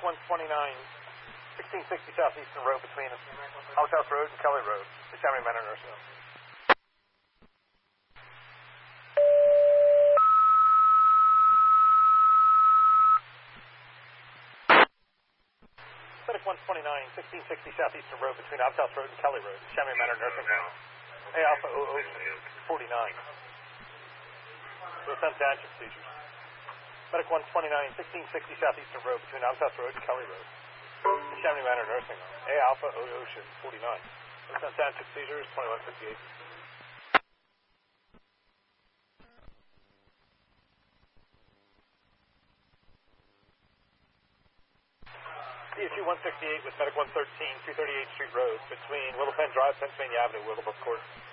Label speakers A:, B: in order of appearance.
A: 129, 1660 Southeastern Road between Holocaust Road and Kelly Road, the Chamonix Manor Nursing Home. Medic 129, 1660 Southeastern Road between Holocaust Road and Kelly Road, Chamonix Manor Nursing Home. A Alpha 49. With substantive procedures. Medic 129, 1660 Southeastern Road between Holocaust Road and Kelly Road. The Chamonix Manor Nursing Home. A Alpha 49. With substantive procedures, 2158. DSU 168 with Medic 113, 238 Street Road between Little Penn Drive, Pennsylvania Avenue, Willowbrook Court.